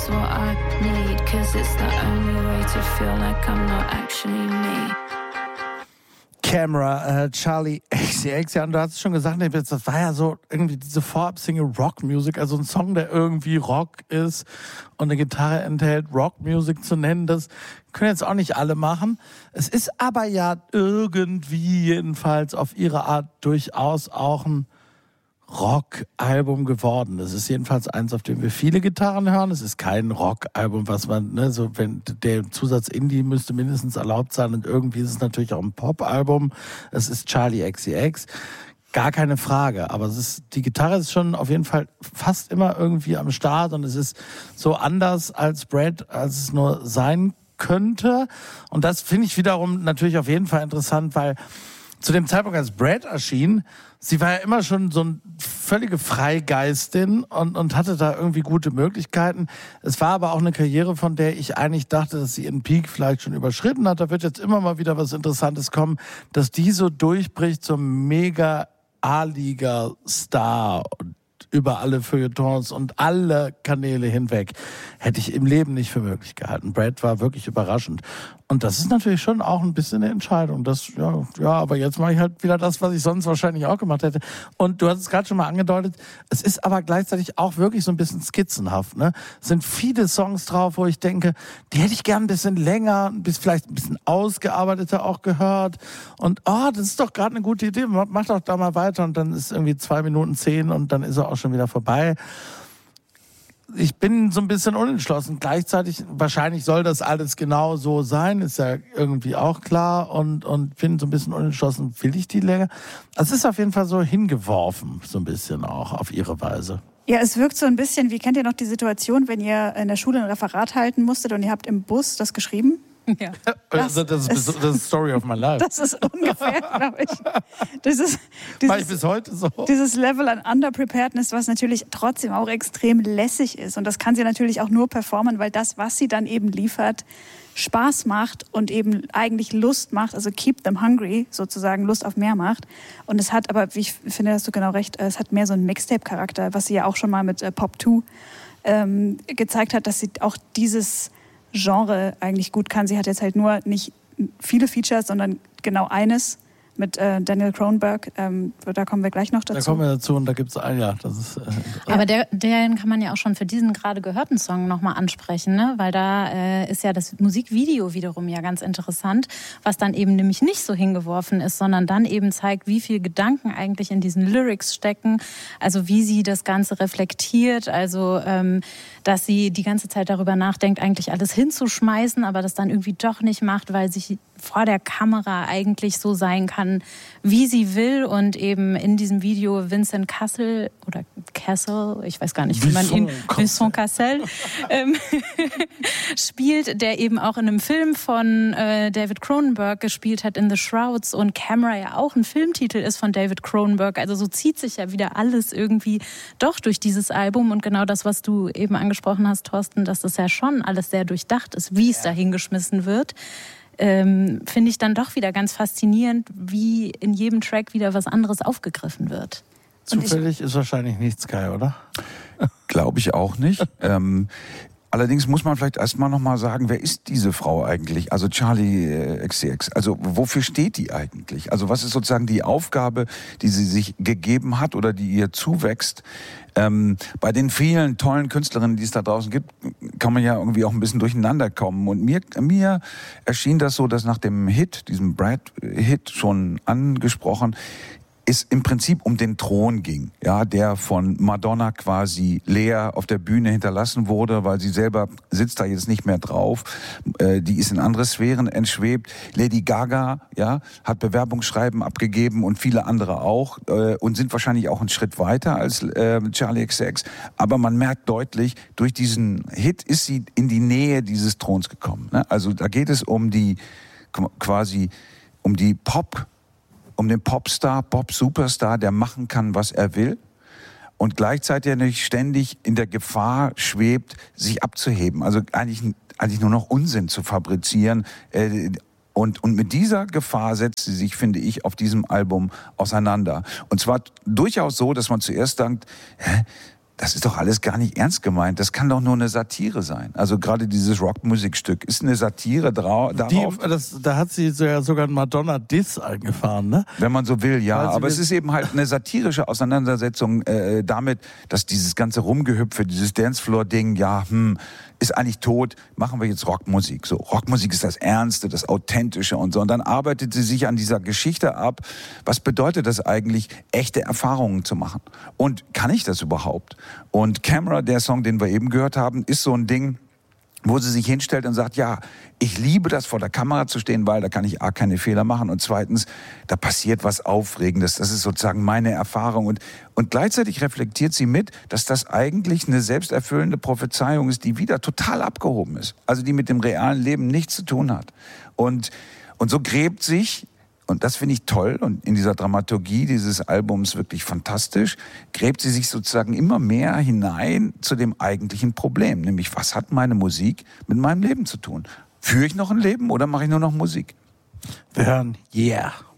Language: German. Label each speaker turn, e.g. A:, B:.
A: what I need, 'cause it's the only way to feel like I'm not actually me.
B: Camera, Charlie XCX, ja, und du hast es schon gesagt, das war ja so irgendwie diese Vorab-Single Rockmusik, also ein Song, der irgendwie Rock ist und eine Gitarre enthält, Rockmusik zu nennen, das können jetzt auch nicht alle machen. Es ist aber ja irgendwie jedenfalls auf ihre Art durchaus auch ein Rock-Album geworden. Das ist jedenfalls eins, auf dem wir viele Gitarren hören. Es ist kein Rock-Album, was man, ne, so, wenn der Zusatz Indie müsste mindestens erlaubt sein, und irgendwie ist es natürlich auch ein Pop-Album. Es ist Charlie XCX. Gar keine Frage, aber die Gitarre ist schon auf jeden Fall fast immer irgendwie am Start, und es ist so anders als Brad, als es nur sein könnte. Und das finde ich wiederum natürlich auf jeden Fall interessant, weil zu dem Zeitpunkt, als Brad erschien, sie war ja immer schon so eine völlige Freigeistin und hatte da irgendwie gute Möglichkeiten. Es war aber auch eine Karriere, von der ich eigentlich dachte, dass sie ihren Peak vielleicht schon überschritten hat. Da wird jetzt immer mal wieder was Interessantes kommen, dass die so durchbricht zum mega A-Liga-Star und über alle Feuilletons und alle Kanäle hinweg. Hätte ich im Leben nicht für möglich gehalten. Brad war wirklich überraschend. Und das ist natürlich schon auch ein bisschen eine Entscheidung. Aber jetzt mache ich halt wieder das, was ich sonst wahrscheinlich auch gemacht hätte. Und du hast es gerade schon mal angedeutet, es ist aber gleichzeitig auch wirklich so ein bisschen skizzenhaft, ne? Es sind viele Songs drauf, wo ich denke, die hätte ich gern ein bisschen länger, vielleicht ein bisschen ausgearbeiteter auch gehört. Und das ist doch gerade eine gute Idee, mach doch da mal weiter, und dann ist irgendwie 2:10 und dann ist er auch schon wieder vorbei. Ich bin so ein bisschen unentschlossen. Gleichzeitig, wahrscheinlich soll das alles genau so sein, ist ja irgendwie auch klar, und bin so ein bisschen unentschlossen, will ich die länger? Also es ist auf jeden Fall so hingeworfen, so ein bisschen auch auf ihre Weise.
C: Ja, es wirkt so ein bisschen, wie kennt ihr noch die Situation, wenn ihr in der Schule ein Referat halten musstet und ihr habt im Bus das geschrieben?
A: Ja.
B: Das ist Story of my life.
C: Das ist ungefähr, glaube ich.
B: Mach ich bis heute so.
C: Dieses Level an Underpreparedness, was natürlich trotzdem auch extrem lässig ist. Und das kann sie natürlich auch nur performen, weil das, was sie dann eben liefert, Spaß macht und eben eigentlich Lust macht, also keep them hungry, sozusagen Lust auf mehr macht. Und es hat aber, wie ich finde, hast du genau recht, es hat mehr so einen Mixtape-Charakter, was sie ja auch schon mal mit Pop 2 gezeigt hat, dass sie auch dieses Genre eigentlich gut kann. Sie hat jetzt halt nur nicht viele Features, sondern genau eines mit Daniel Cronenberg. Da kommen wir gleich noch dazu.
B: Da kommen wir dazu, und da gibt es das ist.
D: Aber den kann man ja auch schon für diesen gerade gehörten Song nochmal ansprechen, ne? Weil da ist ja das Musikvideo wiederum ja ganz interessant, was dann eben nämlich nicht so hingeworfen ist, sondern dann eben zeigt, wie viel Gedanken eigentlich in diesen Lyrics stecken, also wie sie das Ganze reflektiert, also dass sie die ganze Zeit darüber nachdenkt, eigentlich alles hinzuschmeißen, aber das dann irgendwie doch nicht macht, weil sie vor der Kamera eigentlich so sein kann, wie sie will, und eben in diesem Video Vincent Cassel oder Cassel, ich weiß gar nicht, wie man ihn, Vincent Cassel spielt, der eben auch in einem Film von David Cronenberg gespielt hat, in The Shrouds, und Camera ja auch ein Filmtitel ist von David Cronenberg. Also so zieht sich ja wieder alles irgendwie doch durch dieses Album, und genau das, was du eben angesprochen hast, Thorsten, dass das ja schon alles sehr durchdacht ist, wie es da hingeschmissen wird. Finde ich dann doch wieder ganz faszinierend, wie in jedem Track wieder was anderes aufgegriffen wird.
B: Zufällig ist wahrscheinlich nichts geil, oder?
E: Glaube ich auch nicht. Allerdings muss man vielleicht erstmal nochmal sagen, wer ist diese Frau eigentlich? Also Charlie XCX. Also wofür steht die eigentlich? Also was ist sozusagen die Aufgabe, die sie sich gegeben hat oder die ihr zuwächst? Bei den vielen tollen Künstlerinnen, die es da draußen gibt, kann man ja irgendwie auch ein bisschen durcheinander kommen. Und mir erschien das so, dass nach dem Hit, diesem Brad-Hit schon angesprochen, es im Prinzip um den Thron ging, ja, der von Madonna quasi leer auf der Bühne hinterlassen wurde, weil sie selber sitzt da jetzt nicht mehr drauf. Die ist in andere Sphären entschwebt. Lady Gaga, ja, hat Bewerbungsschreiben abgegeben und viele andere auch und sind wahrscheinlich auch einen Schritt weiter als Charlie XCX. Aber man merkt deutlich, durch diesen Hit ist sie in die Nähe dieses Throns gekommen. Ne? Also da geht es um den Popstar, Pop-Superstar, der machen kann, was er will und gleichzeitig nicht ständig in der Gefahr schwebt, sich abzuheben. Also eigentlich nur noch Unsinn zu fabrizieren. Und mit dieser Gefahr setzt sie sich, finde ich, auf diesem Album auseinander. Und zwar durchaus so, dass man zuerst denkt, das ist doch alles gar nicht ernst gemeint. Das kann doch nur eine Satire sein. Also gerade dieses Rockmusikstück ist eine Satire darauf.
B: Da hat sie ja sogar einen Madonna-Diss eingefahren, ne?
E: Wenn man so will, ja. Aber es ist eben halt eine satirische Auseinandersetzung damit, dass dieses ganze Rumgehüpfe, dieses Dancefloor-Ding, ist eigentlich tot, machen wir jetzt Rockmusik. So, Rockmusik ist das Ernste, das Authentische und so. Und dann arbeitet sie sich an dieser Geschichte ab. Was bedeutet das eigentlich, echte Erfahrungen zu machen? Und kann ich das überhaupt? Und Camera, der Song, den wir eben gehört haben, ist so ein Ding, wo sie sich hinstellt und sagt, ja, ich liebe das, vor der Kamera zu stehen, weil da kann ich A, keine Fehler machen und zweitens, da passiert was Aufregendes. Das ist sozusagen meine Erfahrung. Und gleichzeitig reflektiert sie mit, dass das eigentlich eine selbsterfüllende Prophezeiung ist, die wieder total abgehoben ist. Also die mit dem realen Leben nichts zu tun hat. Und so gräbt sich, und das finde ich toll und in dieser Dramaturgie dieses Albums wirklich fantastisch, gräbt sie sich sozusagen immer mehr hinein zu dem eigentlichen Problem. Nämlich, was hat meine Musik mit meinem Leben zu tun? Führe ich noch ein Leben oder mache ich nur noch Musik?
B: Wir hören Yeah.